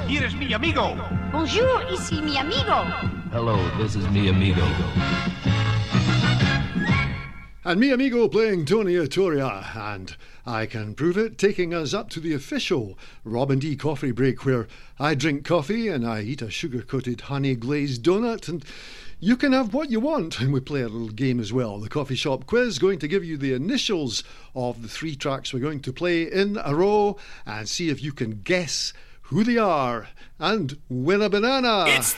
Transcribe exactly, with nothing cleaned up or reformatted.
here is mi amigo. Bonjour, ici mi amigo. Hello, this is mi amigo. And mi amigo playing Tony Atoria, and I can prove it, taking us up to the official Robin D coffee break, where I drink coffee and I eat a sugar-coated honey-glazed donut, and you can have what you want. And we play a little game as well, the coffee shop quiz, going to give you the initials of the three tracks we're going to play in a row and see if you can guess who they are and win a banana. It's